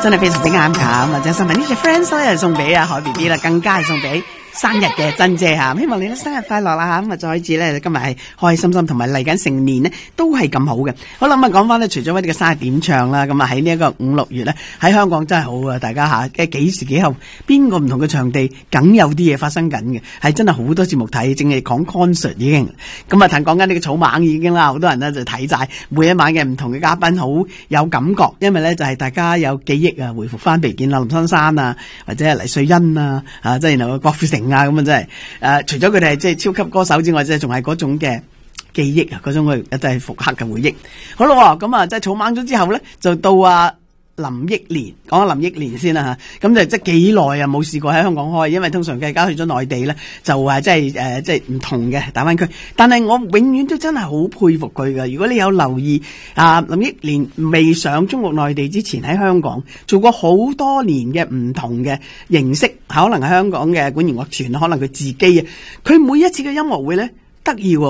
真係非常之啱㗎，或者新聞呢隻 friends 咧，送俾海 B B 啦，更加係送俾生日嘅珍姐吓，希望你咧生日快樂啦吓，咁啊再一次咧今日係開開心心，同埋嚟緊成年咧都係咁好嘅。好啦，咁啊講翻咧，除咗呢個生日點唱啦，咁啊喺呢一個5、6月咧喺香港真係好啊，大家吓嘅幾時幾後邊個唔同嘅場地，梗有啲嘢發生緊嘅，係真係好多節目睇，淨係講 concert 已經。咁啊，談講緊呢個草蜢已經啦，好多人咧就睇晒每一晚嘅唔同嘅嘉賓，好有感覺，因為咧就係大家有記憶啊，回復翻，譬如見林珊珊啊，或者係黎瑞恩啊，即係然後郭富城啊，咁啊真係除咗佢哋係即係超級歌手之外，即係仲係嗰種嘅記憶啊，嗰種嘅真係復刻嘅回憶。好啦，咁啊即係草蜢咗之後咧，就到林憶蓮，講下林憶蓮先啦吓，咁就即係幾耐啊冇試過喺香港開，因為通常佢而家去咗內地咧，就即係唔同嘅大灣區。但係我永遠都真係好佩服佢噶。如果你有留意林憶蓮未上中國內地之前喺香港做過好多年嘅唔同嘅形式，可能係香港嘅管弦樂團，可能佢自己啊，佢每一次嘅音樂會咧得意喎。